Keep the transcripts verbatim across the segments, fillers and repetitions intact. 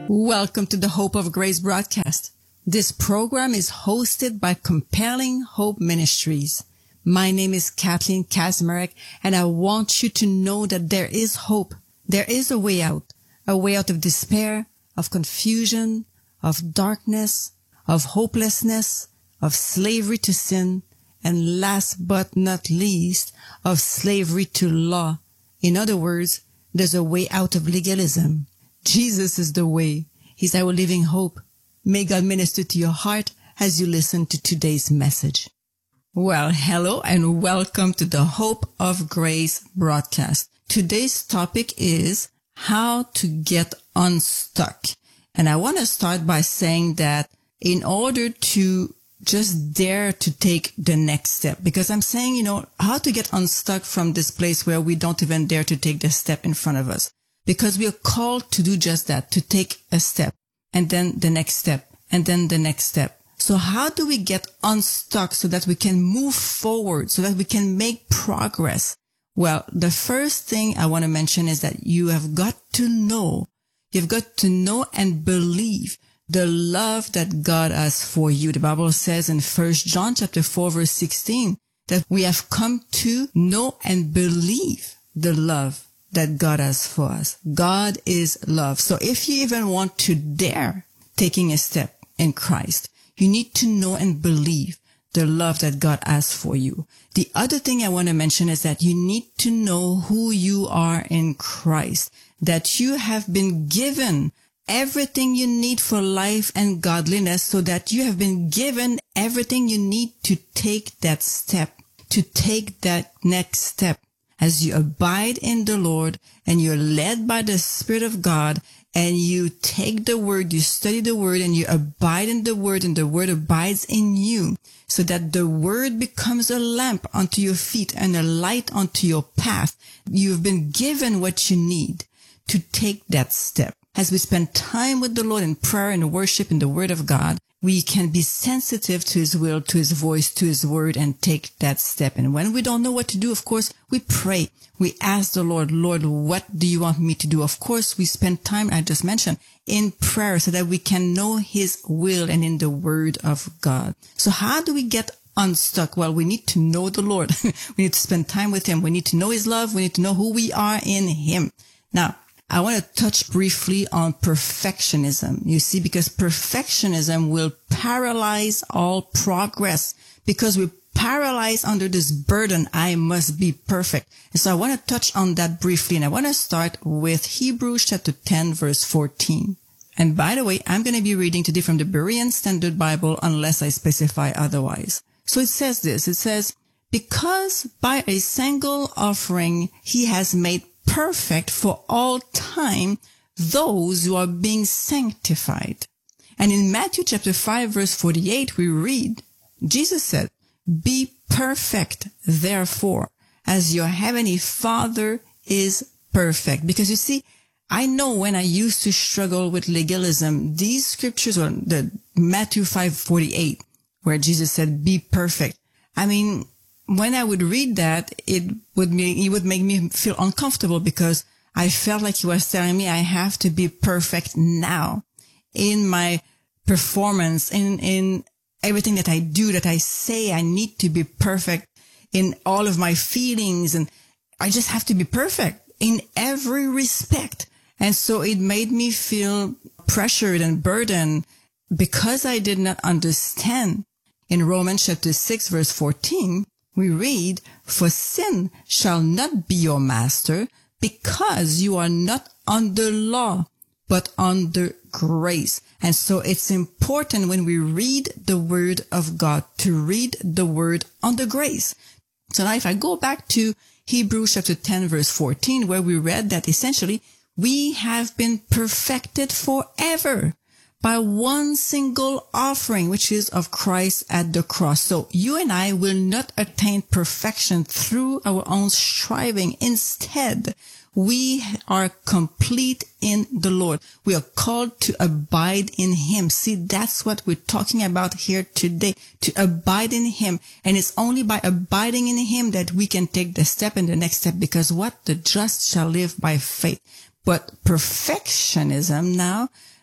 Welcome to the Hope of Grace broadcast. This program is hosted by Compelling Hope Ministries. My name is Kathleen Kazmarek, and I want you to know that there is hope. There is a way out, a way out of despair, of confusion, of darkness, of hopelessness, of slavery to sin, and last but not least, of slavery to law. In other words, there's a way out of legalism. Jesus is the way. He's our living hope. May God minister to your heart as you listen to today's message. Well, hello and welcome to the Hope of Grace broadcast. Today's topic is how to get unstuck. And I want to start by saying that in order to just dare to take the next step, because I'm saying, you know, how to get unstuck from this place where we don't even dare to take the step in front of us. Because we are called to do just that, to take a step, and then the next step, and then the next step. So how do we get unstuck so that we can move forward, so that we can make progress? Well, the first thing I want to mention is that you have got to know, you've got to know and believe the love that God has for you. The Bible says in First John chapter four, verse sixteen, that we have come to know and believe the love that God has for us. God is love. So if you even want to dare taking a step in Christ, you need to know and believe the love that God has for you. The other thing I want to mention is that you need to know who you are in Christ, that you have been given everything you need for life and godliness, so that you have been given everything you need to take that step, to take that next step. As you abide in the Lord and you're led by the Spirit of God and you take the Word, you study the Word and you abide in the Word and the Word abides in you, so that the Word becomes a lamp unto your feet and a light unto your path. You've been given what you need to take that step. As we spend time with the Lord in prayer and worship in the Word of God, we can be sensitive to His will, to His voice, to His word, and take that step. And when we don't know what to do, of course, we pray. We ask the Lord, Lord, what do you want me to do? Of course, we spend time, I just mentioned, in prayer so that we can know His will and in the word of God. So how do we get unstuck? Well, we need to know the Lord. We need to spend time with Him. We need to know His love. We need to know who we are in Him. Now, I want to touch briefly on perfectionism. You see, because perfectionism will paralyze all progress, because we're paralyzed under this burden, I must be perfect. And so I want to touch on that briefly, and I want to start with Hebrews chapter ten, verse fourteen. And by the way, I'm going to be reading today from the Berean Standard Bible unless I specify otherwise. So it says this, it says, because by a single offering He has made perfect for all time those who are being sanctified. And in Matthew chapter five, verse forty-eight, we read, Jesus said, be perfect, therefore, as your heavenly Father is perfect. Because you see, I know when I used to struggle with legalism, these scriptures, or the Matthew five forty-eight, where Jesus said, be perfect. I mean, when I would read that, it would make, it would make me feel uncomfortable, because I felt like He was telling me I have to be perfect now in my performance, in, in everything that I do, that I say. I need to be perfect in all of my feelings, and I just have to be perfect in every respect. And so it made me feel pressured and burdened, because I did not understand. In Romans chapter six, verse fourteen, we read, for sin shall not be your master, because you are not under law, but under grace. And so it's important when we read the word of God to read the word under grace. So now if I go back to Hebrews chapter ten, verse fourteen, where we read that essentially we have been perfected forever by one single offering, which is of Christ at the cross. So you and I will not attain perfection through our own striving. Instead, we are complete in the Lord. We are called to abide in Him. See, that's what we're talking about here today, to abide in Him. And it's only by abiding in Him that we can take the step and the next step, because what? The just shall live by faith. But perfectionism now,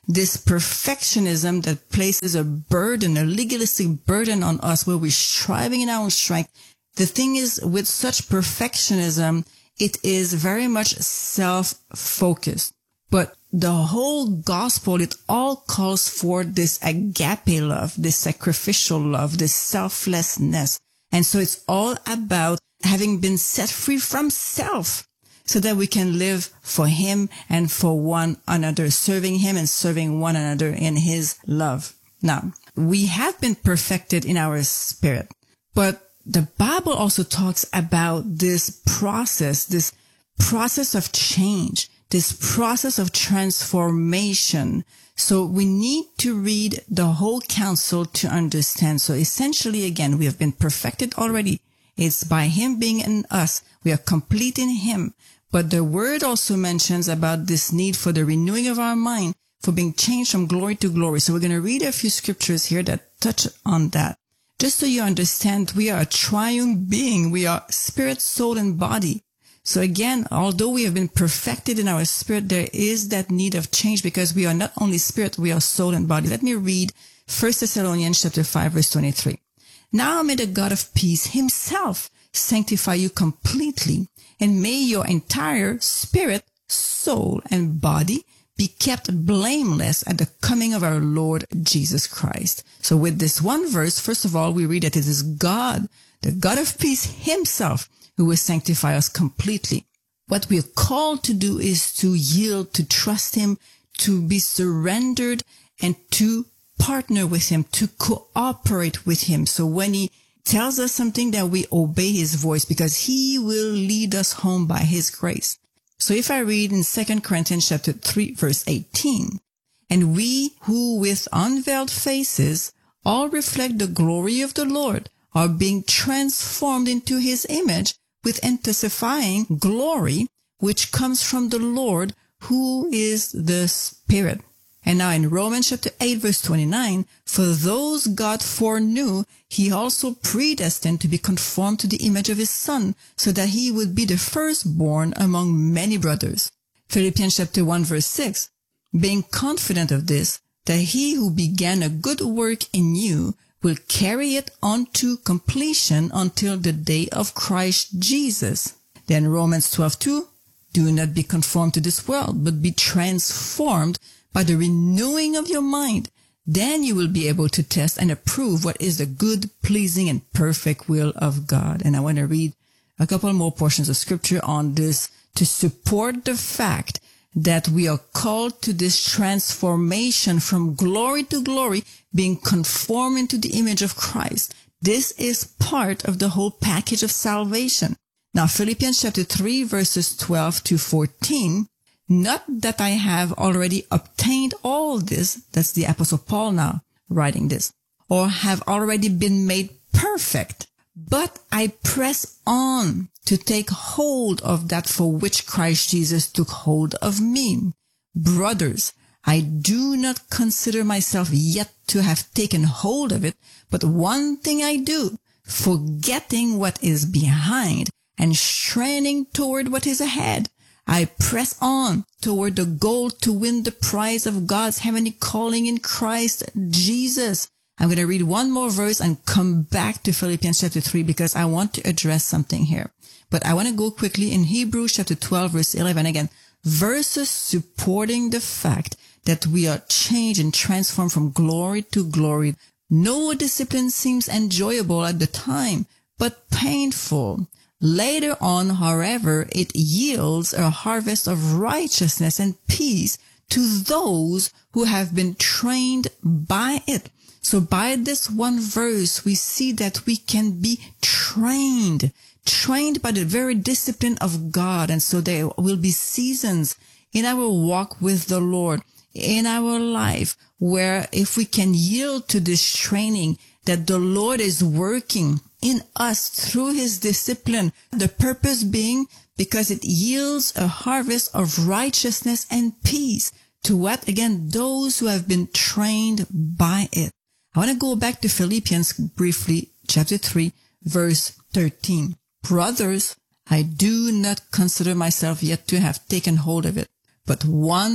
this perfectionism that places a burden, a legalistic burden on us where we're striving in our own strength. The thing is, with such perfectionism, it is very much self-focused. But the whole gospel, it all calls for this agape love, this sacrificial love, this selflessness. And so it's all about having been set free from self so that we can live for him and for one another, serving him and serving one another in his love. Now, we have been perfected in our spirit, but the Bible also talks about this process, this process of change, this process of transformation. So we need to read the whole counsel to understand. So essentially, again, we have been perfected already. It's by him being in us. We are complete in him. But the word also mentions about this need for the renewing of our mind, for being changed from glory to glory. So we're going to read a few scriptures here that touch on that. Just so you understand, we are a triune being. We are spirit, soul, and body. So again, although we have been perfected in our spirit, there is that need of change because we are not only spirit, we are soul and body. Let me read First Thessalonians chapter five, verse twenty-three. Now may the God of peace himself sanctify you completely, and may your entire spirit, soul, and body be kept blameless at the coming of our Lord Jesus Christ. So with this one verse, first of all, we read that it is God, the God of peace himself, who will sanctify us completely. What we are called to do is to yield, to trust him, to be surrendered, and to partner with him, to cooperate with him. So when he tells us something, that we obey his voice, because he will lead us home by his grace. So if I read in Second Corinthians chapter three, verse eighteen, and we who with unveiled faces all reflect the glory of the Lord are being transformed into his image with intensifying glory, which comes from the Lord, who is the Spirit. And now in Romans chapter eight, verse twenty-nine, for those God foreknew, he also predestined to be conformed to the image of his Son, so that he would be the firstborn among many brothers. Philippians chapter one, verse six, being confident of this, that he who began a good work in you will carry it on to completion until the day of Christ Jesus. Then Romans twelve, two, do not be conformed to this world, but be transformed by the renewing of your mind. Then you will be able to test and approve what is the good, pleasing, and perfect will of God. And I want to read a couple more portions of scripture on this to support the fact that we are called to this transformation from glory to glory, being conformed into the image of Christ. This is part of the whole package of salvation. Now, Philippians chapter three, verses twelve to fourteen, not that I have already obtained all this, that's the Apostle Paul now writing this, or have already been made perfect, but I press on to take hold of that for which Christ Jesus took hold of me. Brothers, I do not consider myself yet to have taken hold of it, but one thing I do, forgetting what is behind and straining toward what is ahead, I press on toward the goal to win the prize of God's heavenly calling in Christ Jesus. I'm going to read one more verse and come back to Philippians chapter three because I want to address something here. But I want to go quickly in Hebrews chapter twelve, verse eleven again, verses supporting the fact that we are changed and transformed from glory to glory. No discipline seems enjoyable at the time, but painful. Later on, however, it yields a harvest of righteousness and peace to those who have been trained by it. So by this one verse, we see that we can be trained, trained by the very discipline of God. And so there will be seasons in our walk with the Lord, in our life, where if we can yield to this training, that the Lord is working in us through his discipline, the purpose being because it yields a harvest of righteousness and peace to what? Again, those who have been trained by it. I want to go back to Philippians briefly, chapter three, verse thirteen. Brothers, I do not consider myself yet to have taken hold of it, but one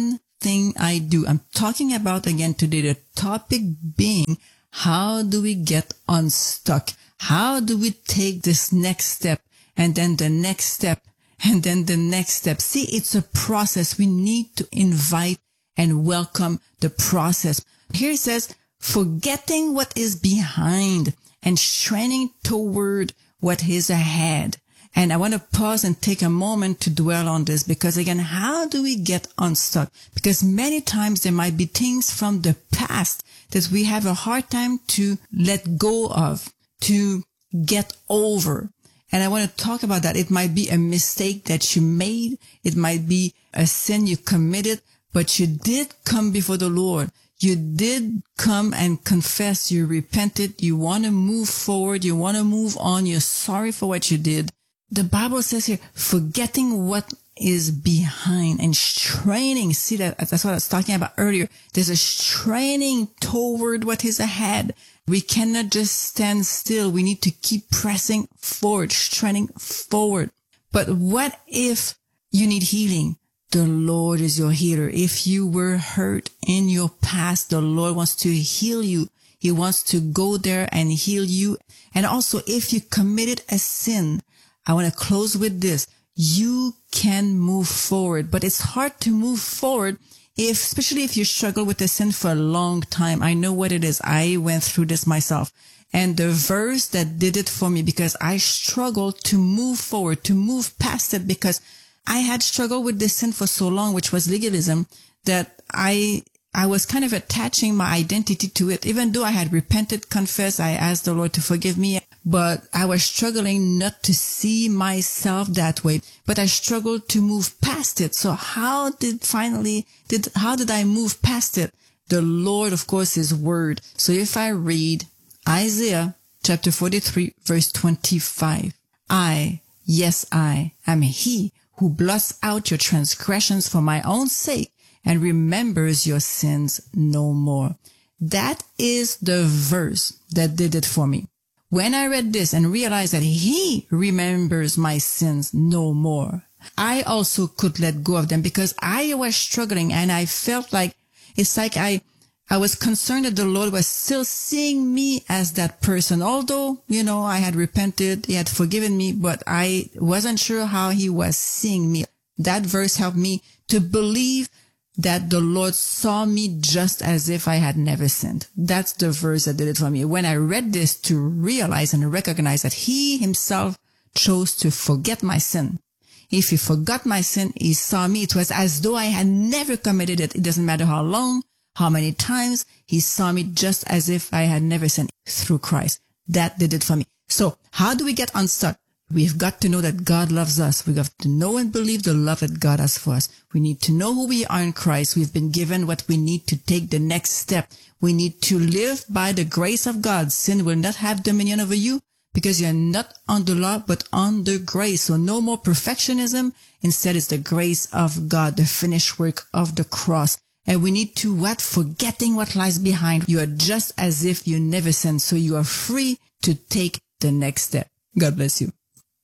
everything I do. I'm talking about, again, today, the topic being, how do we get unstuck? How do we take this next step and then the next step and then the next step? See, it's a process. We need to invite and welcome the process. Here it says, forgetting what is behind and straining toward what is ahead. And I want to pause and take a moment to dwell on this, because again, how do we get unstuck? Because many times there might be things from the past that we have a hard time to let go of, to get over. And I want to talk about that. It might be a mistake that you made. It might be a sin you committed, but you did come before the Lord. You did come and confess. You repented. You want to move forward. You want to move on. You're sorry for what you did. The Bible says here, forgetting what is behind and straining. See, that that's what I was talking about earlier. There's a straining toward what is ahead. We cannot just stand still. We need to keep pressing forward, straining forward. But what if you need healing? The Lord is your healer. If you were hurt in your past, the Lord wants to heal you. He wants to go there and heal you. And also, if you committed a sin, I want to close with this. You can move forward, but it's hard to move forward if, especially if you struggle with a sin for a long time. I know what it is. I went through this myself. And the verse that did it for me, because I struggled to move forward, to move past it, because I had struggled with this sin for so long, which was legalism, that I I was kind of attaching my identity to it. Even though I had repented, confessed, I asked the Lord to forgive me, but I was struggling not to see myself that way. But I struggled to move past it. So how did finally, did how did I move past it? The Lord, of course, His Word. So if I read Isaiah chapter forty-three, verse twenty-five, I, yes, I am He who blots out your transgressions for my own sake and remembers your sins no more. That is the verse that did it for me. When I read this and realized that He remembers my sins no more, I also could let go of them, because I was struggling and I felt like, it's like I, I was concerned that the Lord was still seeing me as that person. Although, you know, I had repented, He had forgiven me, but I wasn't sure how He was seeing me. That verse helped me to believe that the Lord saw me just as if I had never sinned. That's the verse that did it for me. When I read this, to realize and recognize that He Himself chose to forget my sin. If He forgot my sin, He saw me. It was as though I had never committed it. It doesn't matter how long, how many times. He saw me just as if I had never sinned through Christ. That did it for me. So how do we get unstuck? We've got to know that God loves us. We've got to know and believe the love that God has for us. We need to know who we are in Christ. We've been given what we need to take the next step. We need to live by the grace of God. Sin will not have dominion over you, because you're not under law, but under grace. So no more perfectionism. Instead, it's the grace of God, the finished work of the cross. And we need to, what? Forgetting what lies behind. You are just as if you never sinned. So you are free to take the next step. God bless you.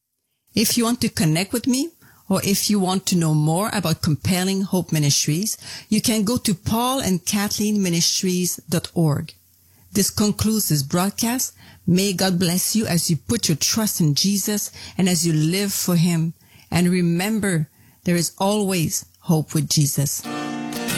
If you want to connect with me, or if you want to know more about Compelling Hope Ministries, you can go to paul and kathleen ministries dot org. This concludes this broadcast. May God bless you as you put your trust in Jesus and as you live for Him. And remember, there is always hope with Jesus.